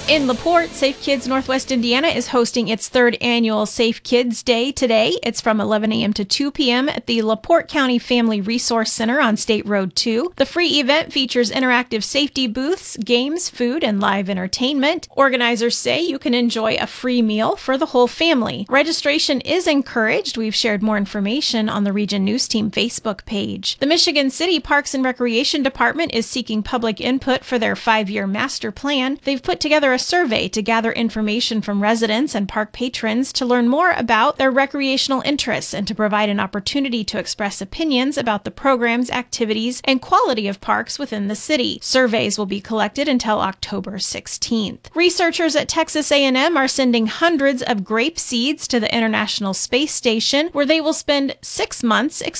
In LaPorte, Safe Kids Northwest Indiana is hosting its third annual Safe Kids Day today. It's from 11 a.m. to 2 p.m. at the LaPorte County Family Resource Center on State Road 2. The free event features interactive safety booths, games, food, and live entertainment. Organizers say you can enjoy a free meal for the whole family. Registration is encouraged. We've shared more information on the Region News Team Facebook page. The Michigan City Parks and Recreation Department is seeking public input for their 5-year master plan. They've put together a survey to gather information from residents and park patrons to learn more about their recreational interests and to provide an opportunity to express opinions about the programs, activities, and quality of parks within the city. Surveys will be collected until October 16th. Researchers at Texas A&M are sending hundreds of grape seeds to the International Space Station, where they will spend 6 months